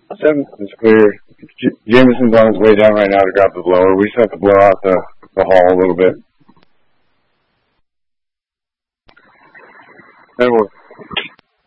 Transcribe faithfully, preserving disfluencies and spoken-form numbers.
Seventh is clear. J- Jameson's on his way down right now to grab the blower. We just have to blow out the, the hall a little bit. Then we'll